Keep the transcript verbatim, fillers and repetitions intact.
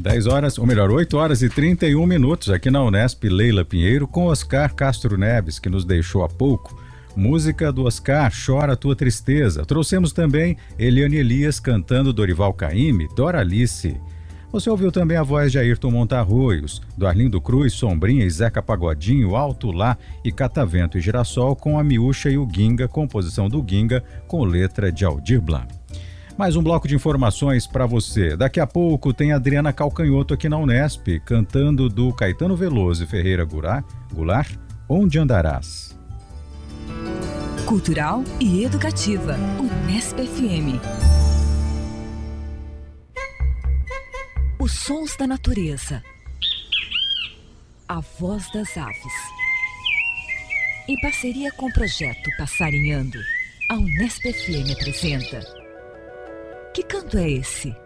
dez horas, ou melhor, oito horas e trinta e um minutos aqui na Unesp, Leila Pinheiro com Oscar Castro Neves, que nos deixou há pouco. Música do Oscar, Chora Tua Tristeza. Trouxemos também Eliane Elias cantando Dorival Caymmi, Doralice. Você ouviu também a voz de Ayrton Montarroios, do Arlindo Cruz, Sombrinha e Zeca Pagodinho, Alto Lá e Catavento e Girassol com a Miúcha e o Ginga, composição do Ginga com letra de Aldir Blanc. Mais um bloco de informações para você. Daqui a pouco tem Adriana Calcanhoto aqui na Unesp, cantando do Caetano Veloso e Ferreira Goulart, Onde Andarás? Cultural e educativa. Unesp F M. Os sons da natureza. A voz das aves. Em parceria com o projeto Passarinhando, a Unesp F M apresenta Que Canto é Esse?